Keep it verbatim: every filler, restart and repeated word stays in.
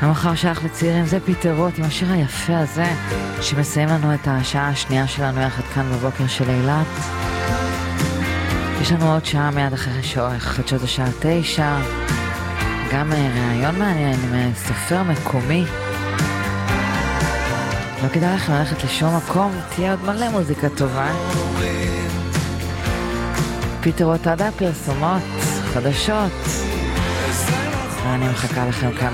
המחר שייך לצעירים, זה פיטר רוט עם השיר היפה הזה שמסיים לנו את השעה השנייה שלנו יחד כאן בבוקר של אילת. יש לנו עוד שעה מיד אחרי חדשות השעה תשע, גם ראיון מעניין עם סופר מקומי. לא כדאי לכם ללכת לשום מקום, תהיה עוד מלא מוזיקה טובה. פיטר רוט עד הפרסומות, חדשות, ואני מחכה לכם כאן